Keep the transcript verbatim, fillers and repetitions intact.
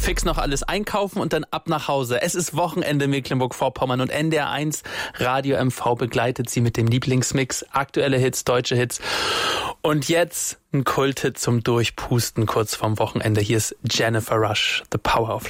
fix noch alles einkaufen und dann ab nach Hause. Es ist Wochenende Mecklenburg-Vorpommern und N D R eins Radio M V begleitet Sie mit dem Lieblingsmix, aktuelle Hits, deutsche Hits. Und jetzt ein Kulthit zum Durchpusten kurz vorm Wochenende. Hier ist Jennifer Rush, The Power of Love.